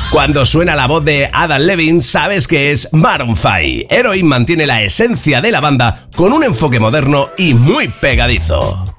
Cuando suena la voz de Adam Levine, sabes que es Maroon 5. Heroin mantiene la esencia de la banda con un enfoque moderno y muy pegadizo.